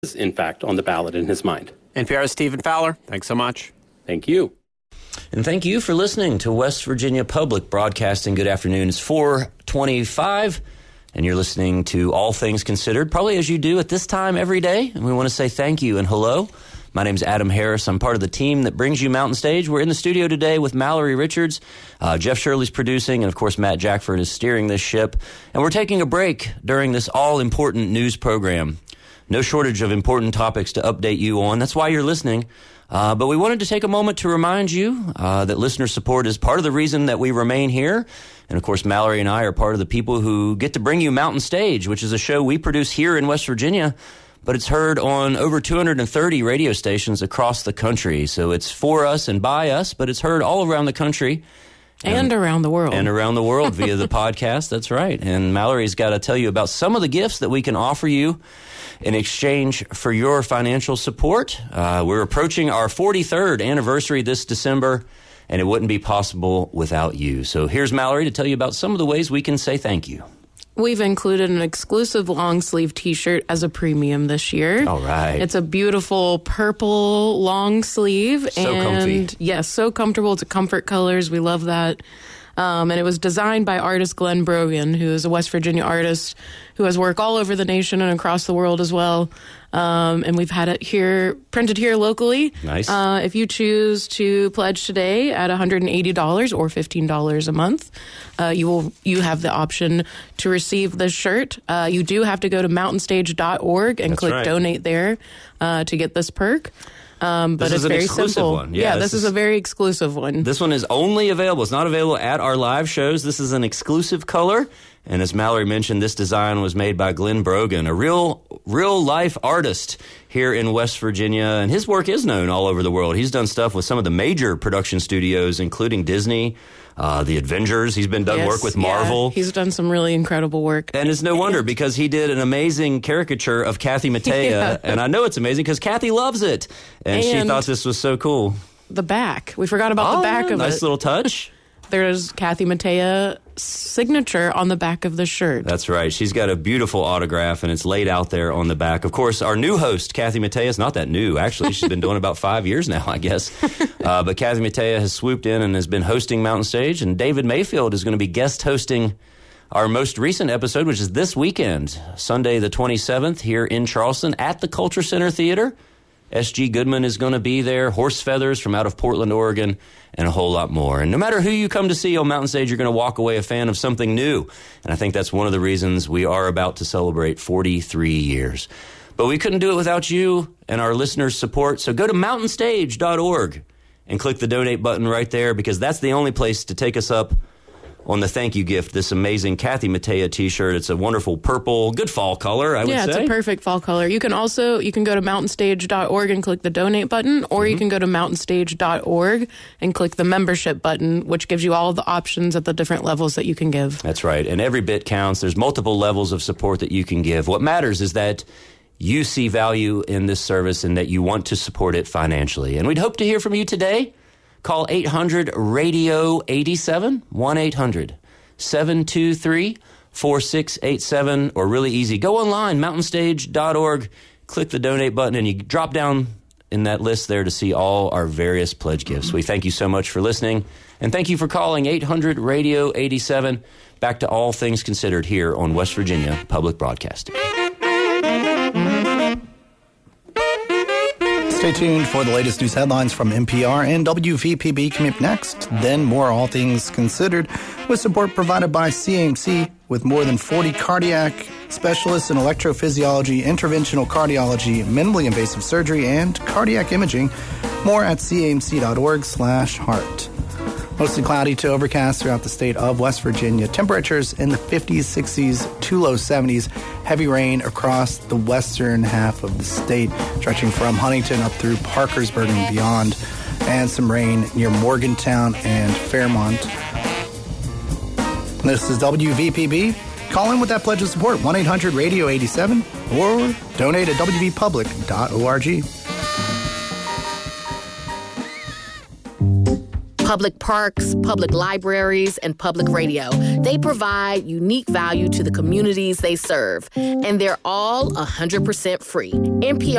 is, in fact, on the ballot in his mind. NPR's Stephen Fowler, thanks so much. Thank you. And thank you for listening to West Virginia Public Broadcasting. Good afternoon. It's 4:25, and you're listening to All Things Considered, probably as you do at this time every day. And we want to say thank you and hello. My name's Adam Harris. I'm part of the team that brings you Mountain Stage. We're in the studio today with Mallory Richards. Jeff Shirley's producing, and of course Matt Jackford is steering this ship. And we're taking a break during this all-important news program. No shortage of important topics to update you on. That's why you're listening. But we wanted to take a moment to remind you that listener support is part of the reason that we remain here. And, of course, Mallory and I are part of the people who get to bring you Mountain Stage, which is a show we produce here in West Virginia, but it's heard on over 230 radio stations across the country. So it's for us and by us, but it's heard all around the country. And around the world. And around the world via the podcast. That's right. And Mallory's got to tell you about some of the gifts that we can offer you in exchange for your financial support. We're approaching our 43rd anniversary this December, and it wouldn't be possible without you. So here's Mallory to tell you about some of the ways we can say thank you. We've included an exclusive long-sleeve T-shirt as a premium this year. All right. It's a beautiful purple long sleeve. So comfy. Yes, so comfortable. It's a comfort colors. We love that. And it was designed by artist Glenn Brogan, who is a West Virginia artist who has work all over the nation and across the world as well. And we've had it here, printed here locally. Nice. If you choose to pledge today at $180 or $15 a month, you have the option to receive this shirt. You do have to go to mountainstage.org and click donate there to get this perk. But it's very simple. One. Yeah, this is a very exclusive one. This one is only available. It's not available at our live shows. This is an exclusive color. And as Mallory mentioned, this design was made by Glenn Brogan, a real life artist here in West Virginia. And his work is known all over the world. He's done stuff with some of the major production studios, including Disney, the Avengers. He's been done work with Marvel. Yeah, he's done some really incredible work. And it's no wonder because he did an amazing caricature of Kathy Mattea. And I know it's amazing because Kathy loves it. And she thought this was so cool. The back. We forgot about the back of it. Nice little touch. There's Kathy Mattea's signature on the back of the shirt. That's right. She's got a beautiful autograph, and it's laid out there on the back. Of course, our new host, Kathy Mattea, is not that new, actually. She's been doing it about 5 years now, I guess. But Kathy Mattea has swooped in and has been hosting Mountain Stage, and David Mayfield is going to be guest hosting our most recent episode, which is this weekend, Sunday the 27th, here in Charleston at the Culture Center Theater. S.G. Goodman is going to be there, Horse Feathers from out of Portland, Oregon, and a whole lot more. And no matter who you come to see on Mountain Stage, you're going to walk away a fan of something new. And I think that's one of the reasons we are about to celebrate 43 years. But we couldn't do it without you and our listeners' support. So go to mountainstage.org and click the donate button right there, because that's the only place to take us up on the thank you gift, this amazing Kathy Mattea T-shirt. It's a wonderful purple, good fall color, I would say. Yeah, it's a perfect fall color. You can go to mountainstage.org and click the donate button, or you can go to mountainstage.org and click the membership button, which gives you all the options at the different levels that you can give. That's right, and every bit counts. There's multiple levels of support that you can give. What matters is that you see value in this service and that you want to support it financially. And we'd hope to hear from you today. Call 800-RADIO-87, 1-800-723-4687, or really easy, go online, mountainstage.org, click the donate button, and you drop down in that list there to see all our various pledge gifts. We thank you so much for listening, and thank you for calling 800-RADIO-87. Back to All Things Considered here on West Virginia Public Broadcasting. Stay tuned for the latest news headlines from NPR and WVPB coming up next. Then more All Things Considered with support provided by CAMC with more than 40 cardiac specialists in electrophysiology, interventional cardiology, minimally invasive surgery, and cardiac imaging. More at camc.org/heart. Mostly cloudy to overcast throughout the state of West Virginia. Temperatures in the 50s, 60s to low 70s. Heavy rain across the western half of the state, stretching from Huntington up through Parkersburg and beyond. And some rain near Morgantown and Fairmont. This is WVPB. Call in with that pledge of support, 1-800-RADIO-87, or donate at wvpublic.org. Public parks, public libraries, and public radio. They provide unique value to the communities they serve, and they're all 100% free. NPR